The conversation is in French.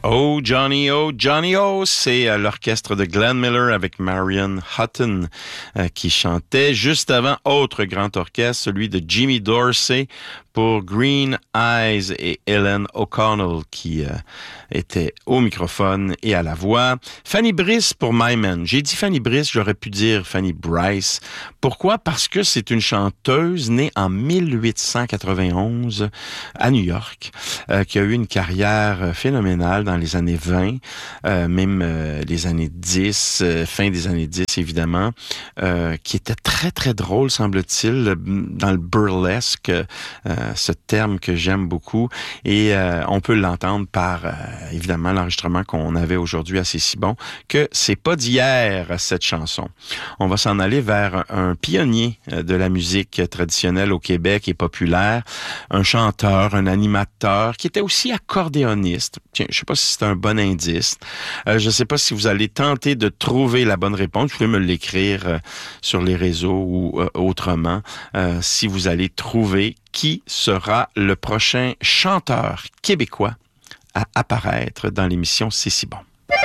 Oh Johnny, oh, c'est l'orchestre de Glenn Miller avec Marion Hutton qui chantait. Juste avant, autre grand orchestre, celui de Jimmy Dorsey pour Green Eyes et Ellen O'Connell qui était au microphone et à la voix. Fanny Brice pour My Man. J'ai dit Fanny Brice, j'aurais pu dire Fanny Brice. Pourquoi? Parce que c'est une chanteuse née en 1891 à New York qui a eu une carrière phénoménale dans les années 20, même les années 10, fin des années 10 évidemment, qui était très très drôle semble-t-il dans le burlesque, ce terme que j'aime beaucoup, et on peut l'entendre par évidemment l'enregistrement qu'on avait aujourd'hui à C'est si bon que c'est pas d'hier cette chanson. On va s'en aller vers un pionnier de la musique traditionnelle au Québec et populaire, un chanteur, un animateur qui était aussi accordéoniste. Tiens, je sais pas si c'est un bon indice. Je sais pas si vous allez tenter de trouver la bonne réponse. Vous pouvez me l'écrire sur les réseaux ou autrement. Si vous allez trouver qui sera le prochain chanteur québécois à apparaître dans l'émission C'est si bon.